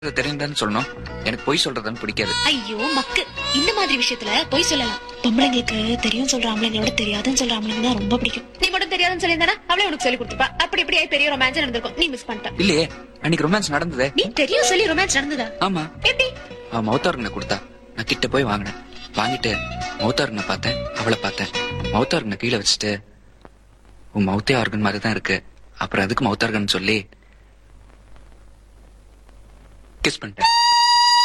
தெரியுதான்னு சொல்லணும். எனக்கு பொய் சொல்றதுன்னு பிடிக்காது. ஐயோ மக்கு, இந்த மாதிரி விஷயத்துல பொய் சொல்லலாம். பொம்பளைங்களுக்கு தெரியும் சொல்ற ஆம்பளைங்களோட தெரியாதுன்னு சொல்ற ஆம்பளைங்க தான் ரொம்ப பிடிக்கும். நீ மட்டும் தெரியாதுன்னு சொல்லியிருந்தானா அவளே உனக்கு சொல்லி கொடுத்துப்பா. அப்படி இப்படி பெரிய ரொமான்ஸ் நடந்திருக்கும், நீ மிஸ் பண்ணிட்ட. இல்லையே, அன்னைக்கு ரொமான்ஸ் நடந்ததே. நீ தெரியும் சொல்லி ரொமான்ஸ் நடந்ததா? ஆமா. எப்படி? அவ மௌத்தார்கனை கொடுத்தா, நான் கிட்ட போய் வாங்கினேன். வாங்கிட்டு மௌத்தார்கனை பார்த்தேன், அவளை பார்த்தேன். மௌத்தார்கனை கீழே வச்சுட்டு, உன் மௌத்தே ஆர்கன் மாதிரி தான் இருக்கு, அப்புறம் அதுக்கு மௌத்தார்கன் சொல்லி கிஸ் பண்ணிட்டேன்.